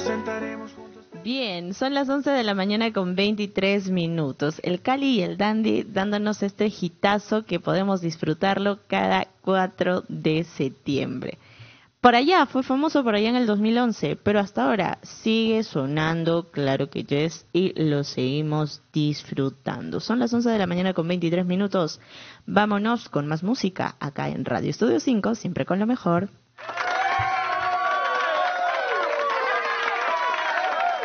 nos sentaremos juntos. Bien, son las 11 de la mañana con 23 minutos. El Cali y el Dandy dándonos este hitazo que podemos disfrutarlo cada 4 de septiembre. Por allá, fue famoso por allá en el 2011, pero hasta ahora sigue sonando, claro que yes, y lo seguimos disfrutando. Son las 11 de la mañana con 23 minutos. Vámonos con más música acá en Radio Estudio 5, siempre con lo mejor.